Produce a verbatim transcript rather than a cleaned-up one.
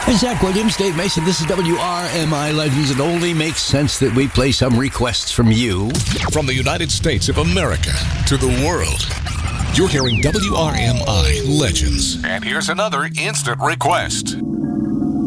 Hey, Zach Williams, Dave Mason. This is W R M I Legends. It only makes sense that we play some requests from you. From the United States of America to the world, you're hearing W R M I Legends. And here's another instant request.